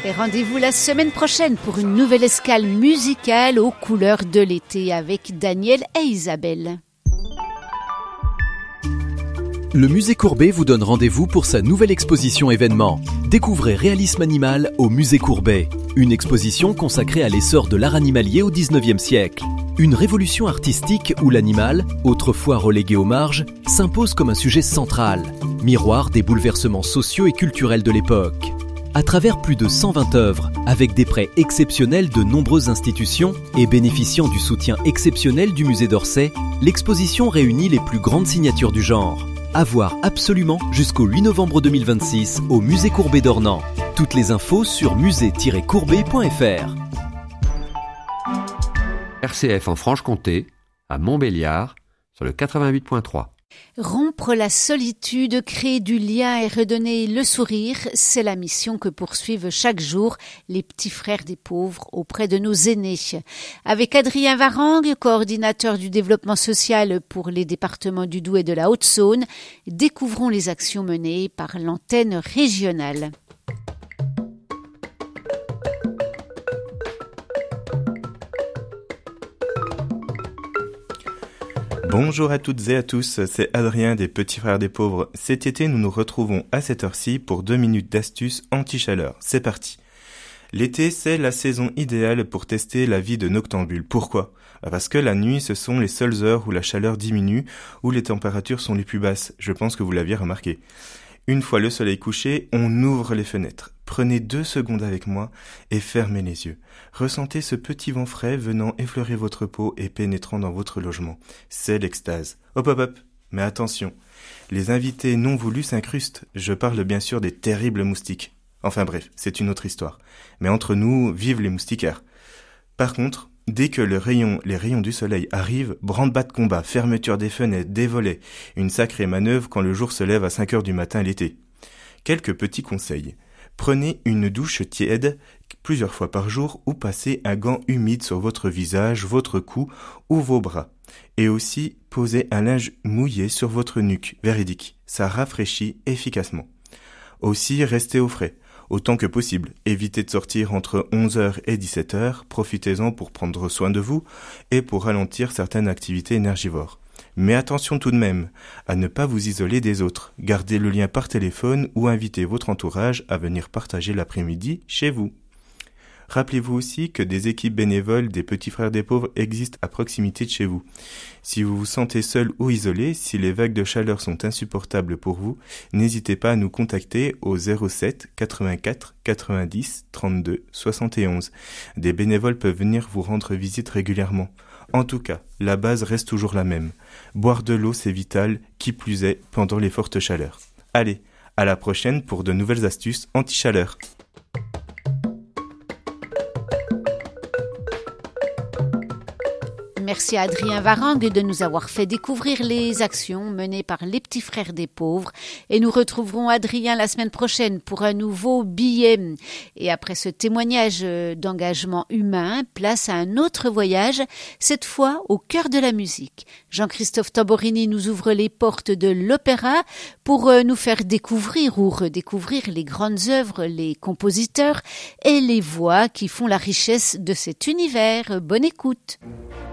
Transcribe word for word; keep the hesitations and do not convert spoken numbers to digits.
Et rendez-vous la semaine prochaine pour une nouvelle escale musicale aux couleurs de l'été avec Daniel et Isabelle. Le Musée Courbet vous donne rendez-vous pour sa nouvelle exposition événement. Découvrez Réalisme animal au Musée Courbet. Une exposition consacrée à l'essor de l'art animalier au dix-neuvième siècle. Une révolution artistique où l'animal, autrefois relégué aux marges, s'impose comme un sujet central, miroir des bouleversements sociaux et culturels de l'époque. À travers plus de cent vingt œuvres, avec des prêts exceptionnels de nombreuses institutions et bénéficiant du soutien exceptionnel du musée d'Orsay, l'exposition réunit les plus grandes signatures du genre. À voir absolument jusqu'au huit novembre deux mille vingt-six au Musée Courbet d'Ornans. Toutes les infos sur musée tiret courbet point f r. R C F en Franche-Comté, à Montbéliard, sur le quatre-vingt-huit point trois. Rompre la solitude, créer du lien et redonner le sourire, c'est la mission que poursuivent chaque jour les petits frères des pauvres auprès de nos aînés. Avec Adrien Varangue, coordinateur du développement social pour les départements du Doubs et de la Haute-Saône, découvrons les actions menées par l'antenne régionale. Bonjour à toutes et à tous, c'est Adrien des Petits Frères des Pauvres. Cet été, nous nous retrouvons à cette heure-ci pour deux minutes d'astuces anti-chaleur. C'est parti. L'été, c'est la saison idéale pour tester la vie de noctambule. Pourquoi ? Parce que la nuit, ce sont les seules heures où la chaleur diminue, où les températures sont les plus basses. Je pense que vous l'aviez remarqué. Une fois le soleil couché, on ouvre les fenêtres. Prenez deux secondes avec moi et fermez les yeux. Ressentez ce petit vent frais venant effleurer votre peau et pénétrant dans votre logement. C'est l'extase. Hop hop hop, mais attention, les invités non voulus s'incrustent. Je parle bien sûr des terribles moustiques. Enfin bref, c'est une autre histoire. Mais entre nous, vive les moustiquaires. Par contre, dès que le rayon, les rayons du soleil arrivent, branle-bas de combat, fermeture des fenêtres, des volets, une sacrée manœuvre quand le jour se lève à cinq heures du matin l'été. Quelques petits conseils. Prenez une douche tiède plusieurs fois par jour ou passez un gant humide sur votre visage, votre cou ou vos bras. Et aussi, posez un linge mouillé sur votre nuque, véridique. Ça rafraîchit efficacement. Aussi, restez au frais. Autant que possible, évitez de sortir entre onze heures et dix-sept heures, profitez-en pour prendre soin de vous et pour ralentir certaines activités énergivores. Mais attention tout de même à ne pas vous isoler des autres. Gardez le lien par téléphone ou invitez votre entourage à venir partager l'après-midi chez vous. Rappelez-vous aussi que des équipes bénévoles des Petits Frères des Pauvres existent à proximité de chez vous. Si vous vous sentez seul ou isolé, si les vagues de chaleur sont insupportables pour vous, n'hésitez pas à nous contacter au zéro sept quatre-vingt-quatre quatre-vingt-dix trente-deux soixante et onze. Des bénévoles peuvent venir vous rendre visite régulièrement. En tout cas, la base reste toujours la même. Boire de l'eau, c'est vital, qui plus est pendant les fortes chaleurs. Allez, à la prochaine pour de nouvelles astuces anti-chaleur. Merci à Adrien Varangue de nous avoir fait découvrir les actions menées par les Petits Frères des Pauvres. Et nous retrouverons Adrien la semaine prochaine pour un nouveau billet. Et après ce témoignage d'engagement humain, place à un autre voyage, cette fois au cœur de la musique. Jean-Christophe Tamborini nous ouvre les portes de l'opéra pour nous faire découvrir ou redécouvrir les grandes œuvres, les compositeurs et les voix qui font la richesse de cet univers. Bonne écoute.